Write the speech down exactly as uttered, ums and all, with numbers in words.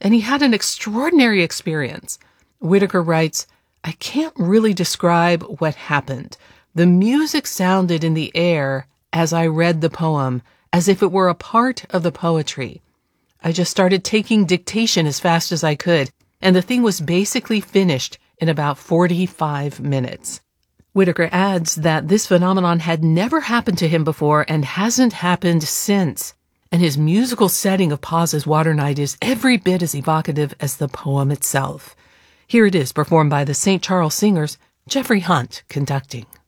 and he had an extraordinary experience. Whitaker writes, "I can't really describe what happened. The music sounded in the air as I read the poem, as if it were a part of the poetry. I just started taking dictation as fast as I could, and the thing was basically finished in about forty-five minutes." Whitaker adds that this phenomenon had never happened to him before and hasn't happened since, and his musical setting of Paz's Water Night is every bit as evocative as the poem itself. Here it is, performed by the Saint Charles Singers, Jeffrey Hunt conducting.